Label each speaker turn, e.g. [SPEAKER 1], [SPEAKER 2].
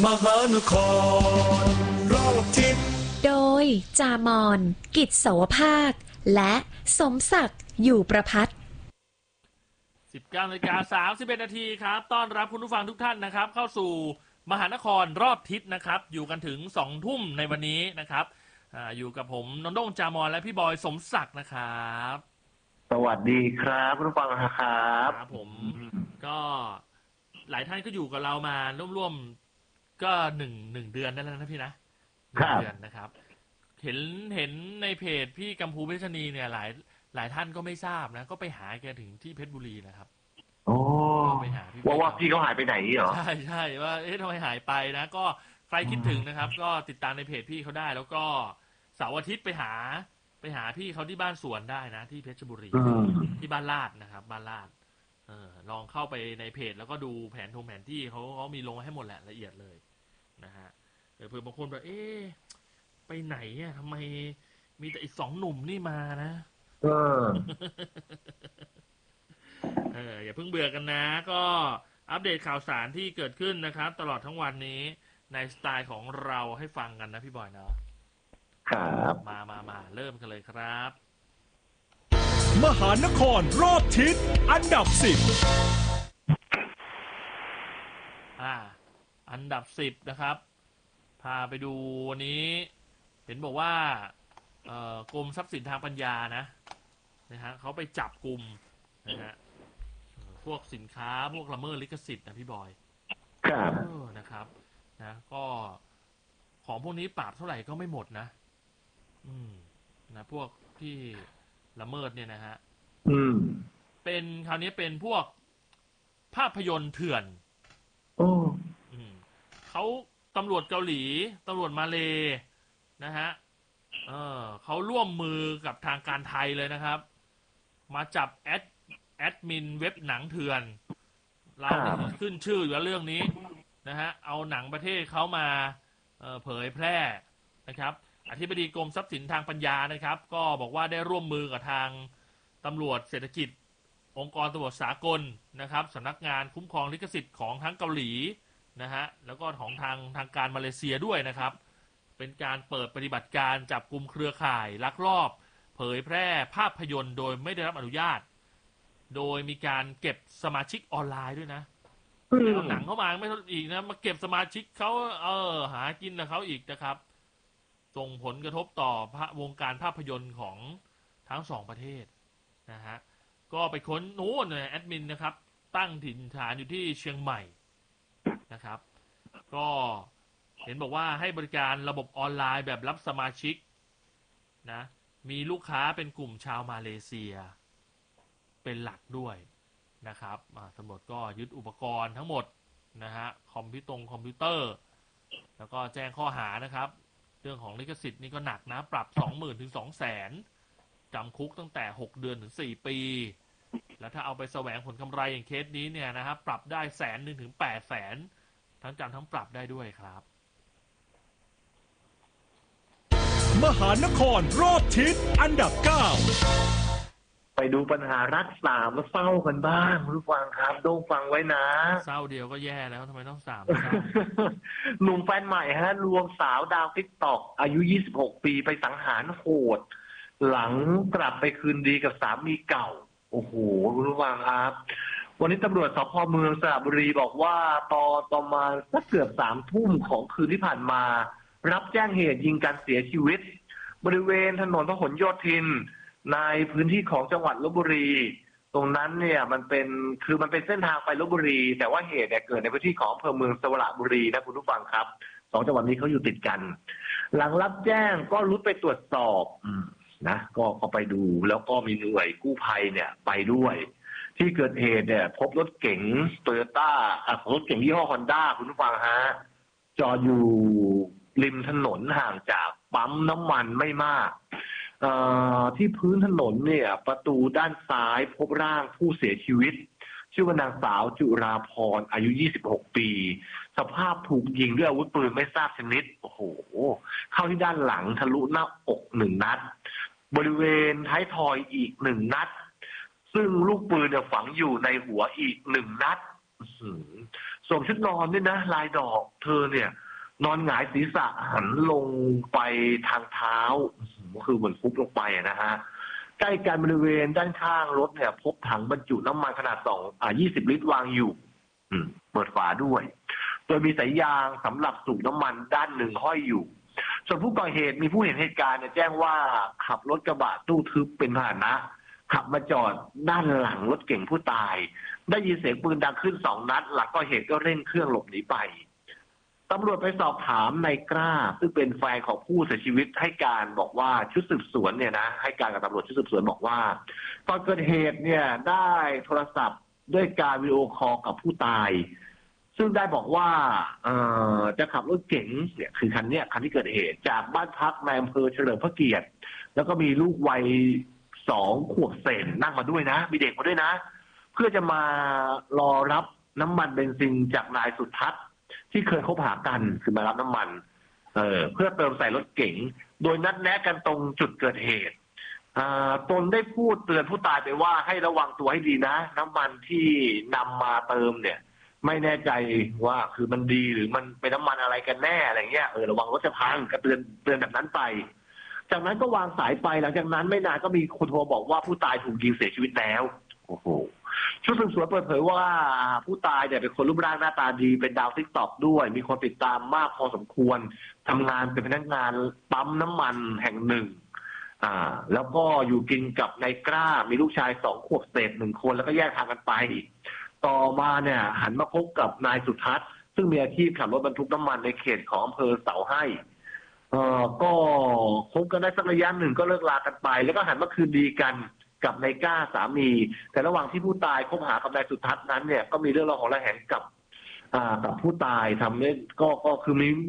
[SPEAKER 1] มหานครรอบทิศ
[SPEAKER 2] โดยจามอนกิจโสภาคและสมศักดิ์อยู่ประภัต
[SPEAKER 3] 19:31 นาทีครับต้อนรับคุณผู้ฟังทุกท่านนะครับเข้าสู่มหานครรอบทิศนะครับอยู่กันถึง2 ทุ่มในวันนี้นะครับอยู่กับผมนนท์ด้งจามอนและพี่บอยสมศักดิ์นะครับ
[SPEAKER 4] สวัสดีครับคุณผู้ฟังครับ
[SPEAKER 3] ผมก็หลายท่านก็อยู่กับเรามาร่วมๆก็หนึ่งเดือนได้แล้วนะพี่นะ1 เดือนนะครับเห็นในเพจพี่กัมพูเพชรณีเนี่ยหลายท่านก็ไม่ทราบนะก็ไปหาแกถึงที่เพชรบุรีนะครับ
[SPEAKER 4] โอ้
[SPEAKER 3] ไปหาพี่
[SPEAKER 4] ว่าพี่เขาหายไปไหนเหรอ
[SPEAKER 3] ใช่ว่าทำไมหายไปนะก็ใครคิดถึงนะครับก็ติดตามในเพจพี่เขาได้แล้วก็เสาร์อาทิตย์ไปหาพี่เขาที่บ้านสวนได้นะที่เพชรบุรีที่บ้านลาดนะครับบ้านลาดลองเข้าไปในเพจแล้วก็ดูแผนที่เขามีลงให้หมดแหละละเอียดเลยนะฮะเผื่อบางคนแบบไปไหนอ่ะทำไมมีแต่อีก2 หนุ่มนี่มานะอย่าเพิ่งเบื่อกันนะก็อัปเดตข่าวสารที่เกิดขึ้นนะครับตลอดทั้งวันนี้ในสไตล์ของเราให้ฟังกันนะพี่บอยเนาะ
[SPEAKER 4] ครับ
[SPEAKER 3] มาเริ่มกันเลยครับ
[SPEAKER 1] มหานครรอบทิศอันดับ10
[SPEAKER 3] อันดับ10นะครับพาไปดูวันนี้เห็นบอกว่ากรมทรัพย์สินทางปัญญานะฮะเขาไปจับกลุ่มนะฮะพวกสินค้าพวกละเมิดลิขสิทธิ์นะพี่บอย
[SPEAKER 4] ครับ
[SPEAKER 3] นะครับนะก็ของพวกนี้ปราบเท่าไหร่ก็ไม่หมดนะนะพวกที่ละเมิดเนี่ยนะฮะเป็นคราวนี้เป็นพวกภาพยนตร์เถื่อนเขาตำรวจเกาหลีตำรวจมาเลนะฮะเขาร่วมมือกับทางการไทยเลยนะครับมาจับแอดมินเว็บหนังเถื่อนเราขึ้นชื่ออยู่แล้วเรื่องนี้นะฮะเอาหนังประเทศเขามาเผยแพร่นะครับอธิบดีกรมทรัพย์สินทางปัญญานะครับก็บอกว่าได้ร่วมมือกับทางตำรวจเศรษฐกิจองค์กรตำรวจสากลนะครับสำนักงานคุ้มครองลิขสิทธิ์ของทั้งเกาหลีนะฮะแล้วก็ของทางการมาเลเซียด้วยนะครับเป็นการเปิดปฏิบัติการจับกุมเครือข่ายลักลอบเผยแพร่ภาพยนตร์โดยไม่ได้รับอนุญาตโดยมีการเก็บสมาชิกออนไลน์ด้วยนะเอาหนังเข้ามาไม่เท่าอีกนะมาเก็บสมาชิกเขาหากินกับเขาอีกนะครับส่งผลกระทบต่อวงการภาพยนตร์ของทั้ง2 ประเทศนะฮะก็ไปค้นโน้นแอดมินนะครับตั้งถิ่นฐานอยู่ที่เชียงใหม่นะครับก็เห็นบอกว่าให้บริการระบบออนไลน์แบบรับสมาชิกนะมีลูกค้าเป็นกลุ่มชาวมาเลเซียเป็นหลักด้วยนะครับตำรวจก็ยึดอุปกรณ์ทั้งหมดนะฮะคอมพิวเตอร์แล้วก็แจ้งข้อหานะครับเรื่องของลิขสิทธิ์นี่ก็หนักนะปรับ 20,000 ถึง 200,000 จำคุกตั้งแต่6 เดือนถึง4 ปีแล้วถ้าเอาไปแสวงผลกำไรอย่างเคสนี้เนี่ยนะครับปรับได้ 100,000 ถึง 800,000 ทั้งจำทั้งปรับได้ด้วยครับ
[SPEAKER 1] มหานครรอบทิศอันดับ9
[SPEAKER 4] ไปดูปัญหารักสามแล้วเศร้ากันบ้างรู้ฟังครับโดงฟังไว้นะ
[SPEAKER 3] เศร้าเดียวก็แย่แล้วทำไมต้อง3
[SPEAKER 4] หนุ่มแฟนใหม่ฮะลวงสาวดาวติ๊กต็อกอายุ26 ปีไปสังหารโหดหลังกลับไปคืนดีกับสามีเก่าโอ้โหรู้ฟังครับวันนี้ตำรวจสพ.เมืองสระบุรีบอกว่าตอนประมาณสักเกือบ3 ทุ่มของคืนที่ผ่านมารับแจ้งเหตุยิงกันเสียชีวิตบริเวณถนนพหลโยธินในพื้นที่ของจังหวัดลพบุรีตรงนั้นเนี่ยมันเป็นเส้นทางไปลพบุรีแต่ว่าเหตุเนี่ยเกิดในพื้นที่ของอำเภอเมืองสระบุรีนะคุณผู้ฟังครับ2 จังหวัดนี้เขาอยู่ติดกันหลังรับแจ้งก็รุดไปตรวจสอบนะก็ไปดูแล้วก็มีหน่วยกู้ภัยเนี่ยไปด้วยที่เกิดเหตุเนี่ยพบรถเก๋งโตโยต้ารถเก๋งยี่ห้อฮอนด้าคุณผู้ฟังฮะจอดอยู่ริมถนนห่างจากปั๊มน้ำมันไม่มากที่พื้นถนนเนี่ยประตูด้านซ้ายพบร่างผู้เสียชีวิตชื่อว่านางสาวจุราพรอายุ26 ปีสภาพถูกยิงด้วยอาวุธปืนไม่ทราบชนิดโอ้โหเข้าที่ด้านหลังทะลุหน้าอก1 นัดบริเวณท้ายทอยอีก1 นัดซึ่งลูกปืนเนี่ยฝังอยู่ในหัวอีก1 นัดสวมชุดนอนด้วยนะลายดอกเธอเนี่ย นอนหงายศีรษะหันลงไปทางเท้าคือเหมือนฟุบลงไปนะฮะใกล้กันบริเวณด้านข้างรถเนี่ยพบถังบรรจุน้ำมันขนาด20 ลิตรวางอยู่เปิดฝาด้วยโดยมีสายยางสำหรับสูบน้ำมันด้านหนึ่งห้อยอยู่ส่วนผู้ก่อเหตุมีผู้เห็นเหตุการณ์เนี่ยแจ้งว่าขับรถกระบะตู้ทึบเป็นพาหนะขับมาจอดด้านหลังรถเก่งผู้ตายได้ยินเสียงปืนดังขึ้น2 นัดหลังก่อเหตุก็เร่งเครื่องหลบหนีไปตำรวจไปสอบถามนายกล้าซึ่งเป็นแฟนของผู้เสียชีวิตให้การบอกว่าชุดสืบสวนเนี่ยนะให้การกับตำรวจชุดสืบสวนบอกว่าตอนเกิดเหตุเนี่ยได้โทรศัพท์ด้วยการวิดีโอคอลกับผู้ตายซึ่งได้บอกว่าจะขับรถเก๋งเนี่ยคือคันที่เกิดเหตุจากบ้านพักในอำเภอเฉลิมพระเกียรติแล้วก็มีลูกวัย2 ขวบเศษนั่งมาด้วยนะมีเด็กมาด้วยนะเพื่อจะมารอรับน้ำมันเบนซินจากนายสุทัศน์ที่เคยคบหากันคือมารับน้ำมันเพื่อเติมใส่รถเก๋งโดยนัดแนะกันตรงจุดเกิดเหตุตนได้พูดเตือนผู้ตายไปว่าให้ระวังตัวให้ดีนะน้ำมันที่นำมาเติมเนี่ยไม่แน่ใจว่าคือมันดีหรือมันเป็นน้ำมันอะไรกันแน่อะไรเงี้ยระวังรถจะพังก็เตือนแบบนั้นไปจากนั้นก็วางสายไปหลังจากนั้นไม่นานก็มีคนโทรบอกว่าผู้ตายถูกยิงเสียชีวิตแล้วโอ้โหชุดสืบสวนเปิดเผยว่าผู้ตายเนี่ยเป็นคนรูปร่างหน้าตาดีเป็นดาวติ๊กต็อกด้วยมีคนติดตามมากพอสมควรทำงานเป็นพนักงานปั๊มน้ำมันแห่งหนึ่งแล้วก็อยู่กินกับนายกล้ามีลูกชาย2 ขวบเศษ1 คนแล้วก็แยกทางกันไปต่อมาเนี่ยหันมาคบกับนายสุทัศน์ซึ่งมีอาชีพขับรถบรรทุกน้ำมันในเขตของอำเภอเสาให้ก็คบกันได้สักระยะหนึ่งก็เลิกลากันไปแล้วก็หันมาคืนดีกันกับนายกล้าสามีแต่ระหว่างที่ผู้ตายคบหากับนายสุทัศน์นั้นเนี่ยก็มีเรื่องราวของระแหงกับผู้ตายทำให้ก็คือมี